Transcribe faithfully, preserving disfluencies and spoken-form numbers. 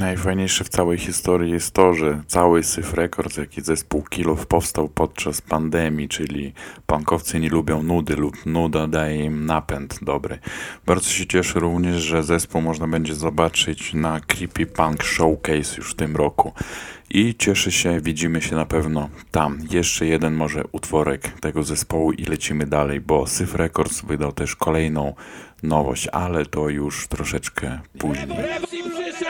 Najfajniejsze w całej historii jest to, że cały Syf Records, jaki zespół Kilof powstał podczas pandemii, czyli punkowcy nie lubią nudy lub nuda daje im napęd dobry. Bardzo się cieszę również, że zespół można będzie zobaczyć na Creepy Punk Showcase już w tym roku. I cieszę się, widzimy się na pewno tam. Jeszcze jeden może utworek tego zespołu i lecimy dalej, bo Syf Records wydał też kolejną nowość, ale to już troszeczkę później.